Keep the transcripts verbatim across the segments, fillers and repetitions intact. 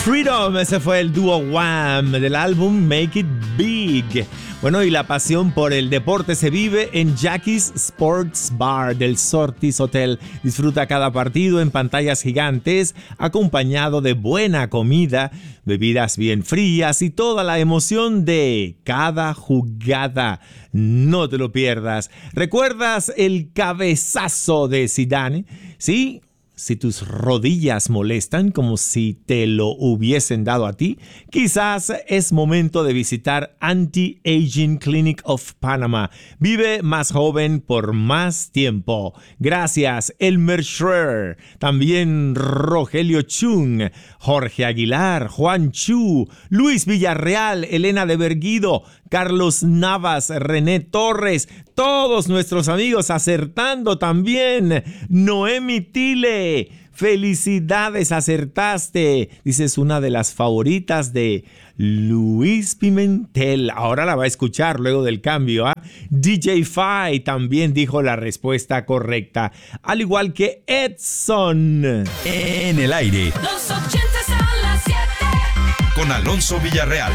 Freedom, ese fue el dúo Wham del álbum Make It Big. Bueno, y la pasión por el deporte se vive en Jackie's Sports Bar del Sortis Hotel. Disfruta cada partido en pantallas gigantes, acompañado de buena comida, bebidas bien frías y toda la emoción de cada jugada. No te lo pierdas. ¿Recuerdas el cabezazo de Zidane? ¿Sí? Si tus rodillas molestan como si te lo hubiesen dado a ti, quizás es momento de visitar Anti-Aging Clinic of Panama. Vive más joven por más tiempo. Gracias, Elmer Schrer, también Rogelio Chung, Jorge Aguilar, Juan Chu, Luis Villarreal, Elena de Berguido, Carlos Navas, René Torres, todos nuestros amigos acertando también. Noemi Tile, felicidades, acertaste. Dices una de las favoritas de Luis Pimentel. Ahora la va a escuchar luego del cambio. ¿eh? D J Fi también dijo la respuesta correcta, al igual que Edson. En el aire. Los ochentas a las siete. Con Alonso Villarreal.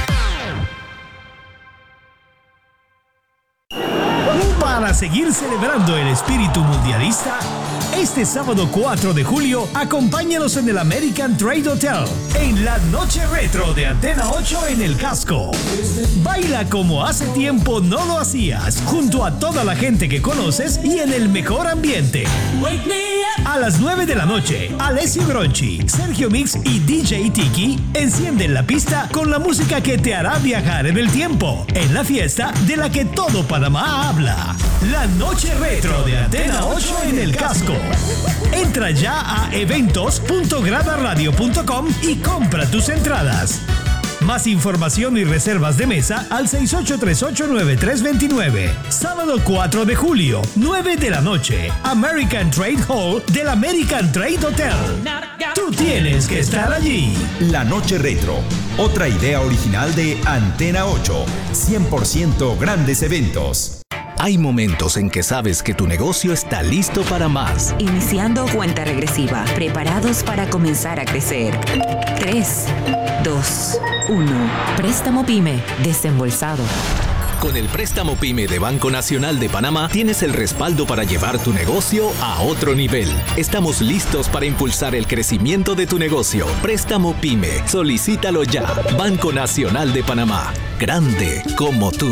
Para seguir celebrando el espíritu mundialista, este sábado cuatro de julio, acompáñanos en el American Trade Hotel, en la noche retro de Antena ocho en el Casco. Baila como hace tiempo no lo hacías, junto a toda la gente que conoces y en el mejor ambiente. A las nueve de la noche, Alessio Gronchi, Sergio Mix y D J Tiki encienden la pista con la música que te hará viajar en el tiempo, en la fiesta de la que todo Panamá habla. La noche retro de Antena ocho en el Casco. Entra ya a eventos punto grada radio punto com y compra tus entradas. Más información y reservas de mesa al seis ocho tres ocho nueve tres dos nueve. Sábado cuatro de julio, nueve de la noche. American Trade Hall del American Trade Hotel. Tú tienes que estar allí. La noche retro. Otra idea original de Antena ocho. cien por ciento grandes eventos. Hay momentos en que sabes que tu negocio está listo para más. Iniciando cuenta regresiva, preparados para comenzar a crecer. tres, dos, uno. Préstamo PYME, desembolsado. Con el préstamo PYME de Banco Nacional de Panamá tienes el respaldo para llevar tu negocio a otro nivel. Estamos listos para impulsar el crecimiento de tu negocio. Préstamo PYME, solicítalo ya. Banco Nacional de Panamá, grande como tú.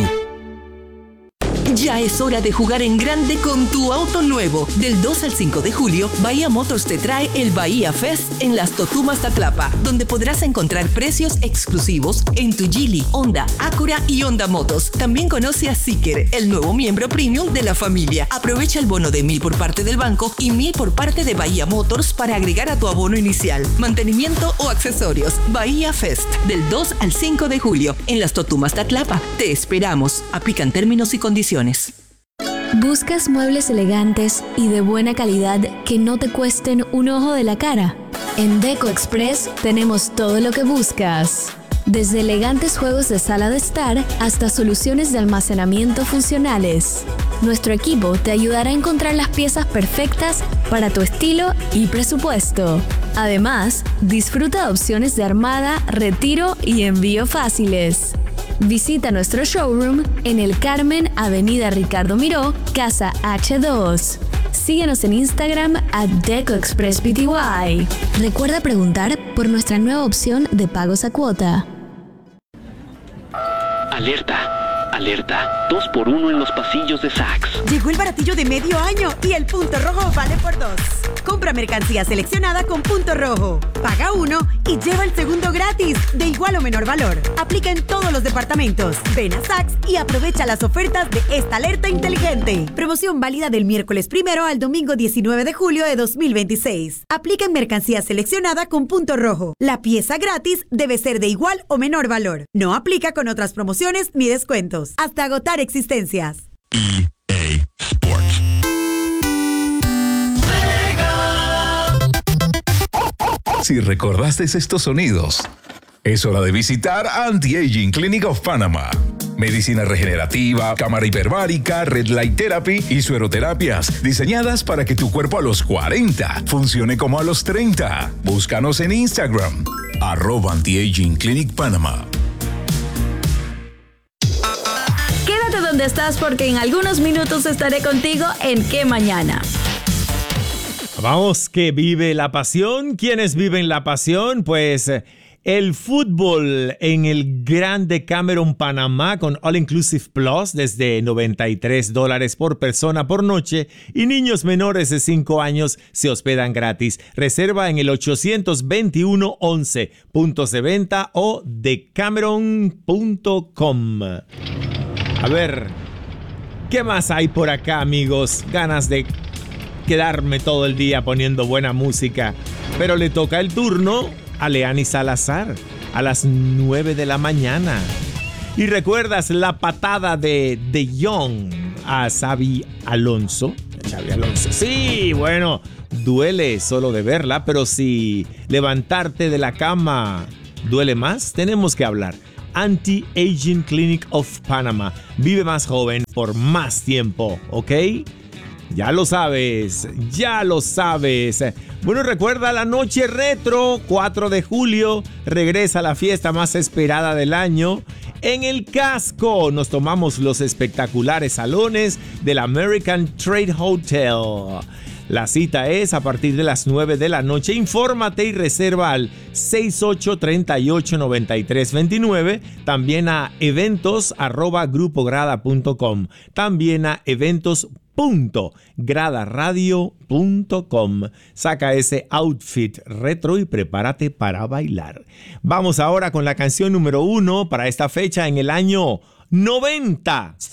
Ya es hora de jugar en grande con tu auto nuevo. Del dos al cinco de julio, Bahía Motors te trae el Bahía Fest en Las Totumas Tatlapa, donde podrás encontrar precios exclusivos en tu Geely, Honda, Acura y Honda Motos. También conoce a Seeker, el nuevo miembro premium de la familia. Aprovecha el bono de mil por parte del banco y mil por parte de Bahía Motors para agregar a tu abono inicial, mantenimiento o accesorios. Bahía Fest, del dos al cinco de julio, en Las Totumas Tatlapa. Te esperamos. Aplican términos y condiciones. ¿Buscas muebles elegantes y de buena calidad que no te cuesten un ojo de la cara? En Deco Express tenemos todo lo que buscas. Desde elegantes juegos de sala de estar hasta soluciones de almacenamiento funcionales. Nuestro equipo te ayudará a encontrar las piezas perfectas para tu estilo y presupuesto. Además, disfruta de opciones de armada, retiro y envío fáciles. Visita nuestro showroom en El Carmen, Avenida Ricardo Miró, Casa H dos. Síguenos en Instagram a Deco Express P T Y. Recuerda preguntar por nuestra nueva opción de pagos a cuota. Alerta, alerta, dos por uno en los pasillos de Saks. Llegó el baratillo de medio año y el punto rojo vale por dos. Compra mercancía seleccionada con punto rojo. Paga uno y lleva el segundo gratis, de igual o menor valor. Aplica en todos los departamentos. Ven a Saks y aprovecha las ofertas de esta alerta inteligente. Promoción válida del miércoles primero al domingo diecinueve de julio de dos mil veintiséis. Aplica en mercancía seleccionada con punto rojo. La pieza gratis debe ser de igual o menor valor. No aplica con otras promociones ni descuentos. Hasta agotar existencias. E A Sports. Si recordaste estos sonidos, es hora de visitar Anti-Aging Clinic of Panama. Medicina regenerativa, cámara hiperbárica, red light therapy y sueroterapias diseñadas para que tu cuerpo a los cuarenta funcione como a los treinta. Búscanos en Instagram, arroba Anti-Aging Clinic Panama. Quédate donde estás porque en algunos minutos estaré contigo en ¿Qué Mañana? Vamos, que vive la pasión. ¿Quiénes viven la pasión? Pues el fútbol en el Grand Decameron Panamá con All Inclusive Plus desde noventa y tres dólares por persona por noche, y niños menores de cinco años se hospedan gratis. Reserva en el ochocientos veintiuno once, puntos de venta o decameron punto com. A ver, ¿qué más hay por acá, amigos? Ganas de quedarme todo el día poniendo buena música, pero le toca el turno a Leani Salazar a las nueve de la mañana. ¿Y recuerdas la patada de De Jong a Xabi Alonso? Xabi Alonso. Sí, bueno, duele solo de verla, pero si levantarte de la cama duele más, tenemos que hablar. Anti-Aging Clinic of Panama. Vive más joven por más tiempo, ¿ok? Ya lo sabes, ya lo sabes. Bueno, recuerda la noche retro, cuatro de julio, regresa la fiesta más esperada del año. En el Casco nos tomamos los espectaculares salones del American Trade Hotel. La cita es a partir de las nueve de la noche. Infórmate y reserva al seis ocho tres ocho, nueve tres dos nueve. También a eventos arroba grupograda punto com. También a eventos punto gradaradio punto com. Saca ese outfit retro y prepárate para bailar. Vamos ahora con la canción número uno para esta fecha en el año noventa.